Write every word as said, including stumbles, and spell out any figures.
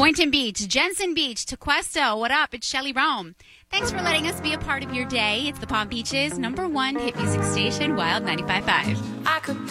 Boynton Beach, Jensen Beach, Tequesto. What up? It's Shelly Rome. Thanks for letting us be a part of your day. It's the Palm Beach's number one hit music station, Wild ninety-five point five.